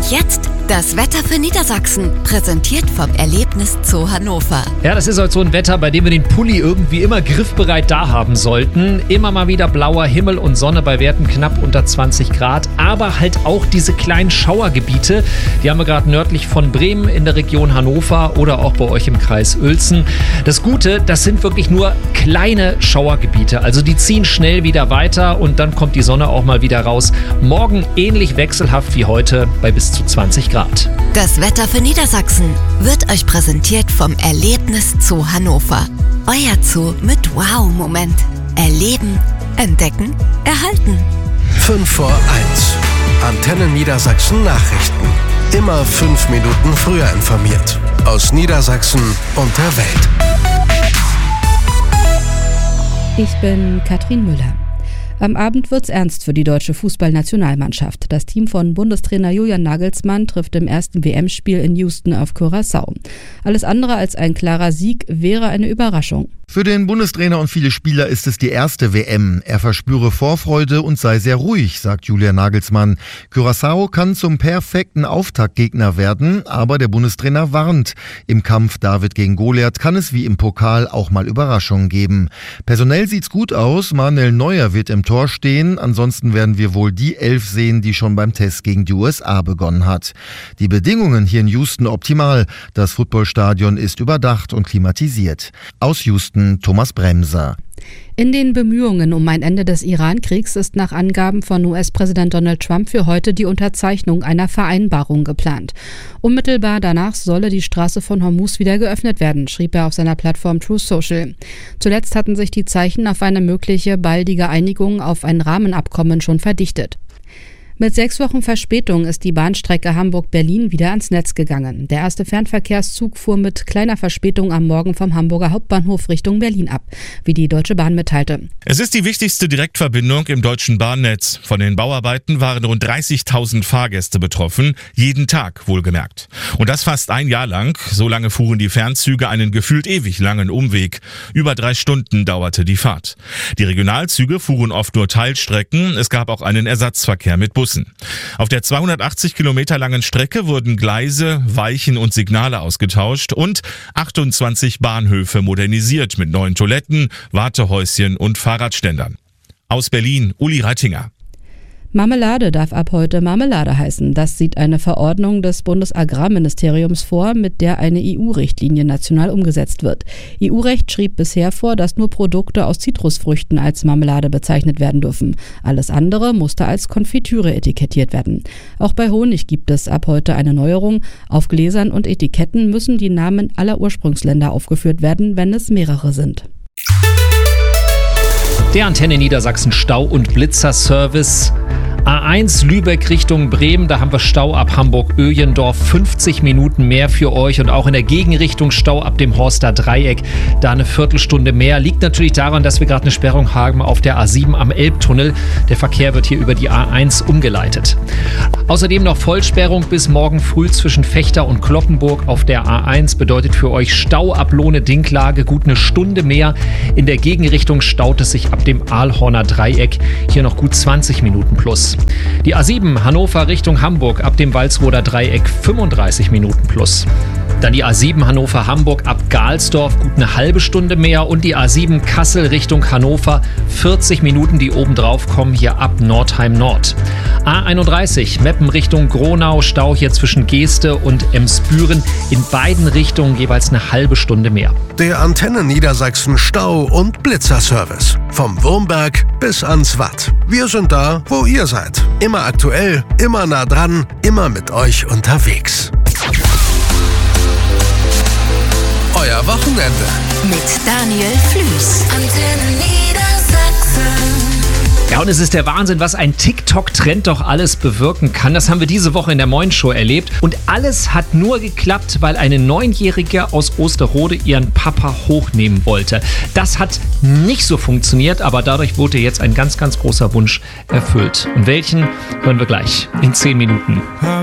Und jetzt das Wetter für Niedersachsen, präsentiert vom Erlebnis Zoo Hannover. Ja, das ist halt so ein Wetter, bei dem wir den Pulli irgendwie immer griffbereit da haben sollten. Immer mal wieder blauer Himmel und Sonne bei Werten knapp unter 20 Grad. Aber halt auch diese kleinen Schauergebiete, die haben wir gerade nördlich von Bremen in der Region Hannover oder auch bei euch im Kreis Uelzen. Das Gute, das sind wirklich nur kleine Schauergebiete. Also die ziehen schnell wieder weiter und dann kommt die Sonne auch mal wieder raus. Morgen ähnlich wechselhaft wie heute bei bis zu 20 Grad. Das Wetter für Niedersachsen wird euch präsentiert vom Erlebnis Zoo Hannover. Euer Zoo mit Wow-Moment. Erleben, entdecken, erhalten. 5 vor 1. Antenne Niedersachsen Nachrichten. Immer 5 Minuten früher informiert. Aus Niedersachsen und der Welt. Ich bin Katrin Müller. Am Abend wird's ernst für die deutsche Fußballnationalmannschaft. Das Team von Bundestrainer Julian Nagelsmann trifft im ersten WM-Spiel in Houston auf Curaçao. Alles andere als ein klarer Sieg wäre eine Überraschung. Für den Bundestrainer und viele Spieler ist es die erste WM. Er verspüre Vorfreude und sei sehr ruhig, sagt Julian Nagelsmann. Curaçao kann zum perfekten Auftaktgegner werden, aber der Bundestrainer warnt. Im Kampf David gegen Goliath kann es wie im Pokal auch mal Überraschungen geben. Personell sieht's gut aus, Manuel Neuer wird im Tor stehen. Ansonsten werden wir wohl die 11 sehen, die schon beim Test gegen die USA begonnen hat. Die Bedingungen hier in Houston optimal. Das Footballstadion ist überdacht und klimatisiert. Aus Houston Thomas Bremser. In den Bemühungen um ein Ende des Iran-Kriegs ist nach Angaben von US-Präsident Donald Trump für heute die Unterzeichnung einer Vereinbarung geplant. Unmittelbar danach solle die Straße von Hormuz wieder geöffnet werden, schrieb er auf seiner Plattform Truth Social. Zuletzt hatten sich die Zeichen auf eine mögliche baldige Einigung auf ein Rahmenabkommen schon verdichtet. Mit 6 Wochen Verspätung ist die Bahnstrecke Hamburg-Berlin wieder ans Netz gegangen. Der erste Fernverkehrszug fuhr mit kleiner Verspätung am Morgen vom Hamburger Hauptbahnhof Richtung Berlin ab, wie die Deutsche Bahn mitteilte. Es ist die wichtigste Direktverbindung im deutschen Bahnnetz. Von den Bauarbeiten waren rund 30.000 Fahrgäste betroffen, jeden Tag wohlgemerkt. Und das fast ein Jahr lang. So lange fuhren die Fernzüge einen gefühlt ewig langen Umweg. Über 3 Stunden dauerte die Fahrt. Die Regionalzüge fuhren oft nur Teilstrecken. Es gab auch einen Ersatzverkehr mit Bussen. Auf der 280 Kilometer langen Strecke wurden Gleise, Weichen und Signale ausgetauscht und 28 Bahnhöfe modernisiert mit neuen Toiletten, Wartehäuschen und Fahrradständern. Aus Berlin, Uli Reitinger. Marmelade darf ab heute Marmelade heißen. Das sieht eine Verordnung des Bundesagrarministeriums vor, mit der eine EU-Richtlinie national umgesetzt wird. EU-Recht schrieb bisher vor, dass nur Produkte aus Zitrusfrüchten als Marmelade bezeichnet werden dürfen. Alles andere musste als Konfitüre etikettiert werden. Auch bei Honig gibt es ab heute eine Neuerung. Auf Gläsern und Etiketten müssen die Namen aller Ursprungsländer aufgeführt werden, wenn es mehrere sind. Der Antenne Niedersachsen Stau- und Blitzerservice. A1 Lübeck Richtung Bremen, da haben wir Stau ab Hamburg-Öjendorf, 50 Minuten mehr für euch und auch in der Gegenrichtung Stau ab dem Horster Dreieck, da eine Viertelstunde mehr. Liegt natürlich daran, dass wir gerade eine Sperrung haben auf der A7 am Elbtunnel. Der Verkehr wird hier über die A1 umgeleitet. Außerdem noch Vollsperrung bis morgen früh zwischen Vechta und Cloppenburg auf der A1, bedeutet für euch Stau ab Lohne-Dinklage gut eine Stunde mehr. In der Gegenrichtung staut es sich ab dem Aalhorner Dreieck, hier noch gut 20 Minuten plus. Die A7 Hannover Richtung Hamburg ab dem Walsroder Dreieck 35 Minuten plus. Dann die A7 Hannover-Hamburg ab Gahlsdorf gut eine halbe Stunde mehr und die A7 Kassel Richtung Hannover 40 Minuten, die obendrauf kommen, hier ab Nordheim Nord. A31 Meppen Richtung Gronau, Stau hier zwischen Geeste und Emsbüren, in beiden Richtungen jeweils eine halbe Stunde mehr. Der Antenne Niedersachsen Stau- und Blitzerservice. Vom Wurmberg bis ans Watt. Wir sind da, wo ihr seid. Immer aktuell, immer nah dran, immer mit euch unterwegs. Euer Wochenende. Mit Daniel Flüß. Antenne Niedersachsen. Ja, und es ist der Wahnsinn, was ein TikTok-Trend doch alles bewirken kann. Das haben wir diese Woche in der Moin-Show erlebt. Und alles hat nur geklappt, weil eine 9-Jährige aus Osterode ihren Papa hochnehmen wollte. Das hat nicht so funktioniert, aber dadurch wurde jetzt ein ganz, ganz großer Wunsch erfüllt. Und welchen hören wir gleich in 10 Minuten.